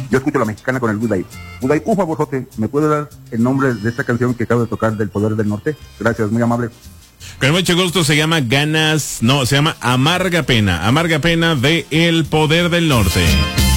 Yo escucho la mexicana con el Good Day. Good Day, un favorzote, ¿me puede dar el nombre de esta canción que acabo de tocar del Poder del Norte? Gracias, muy amable. Con mucho gusto. Se llama se llama Amarga Pena de El Poder del Norte.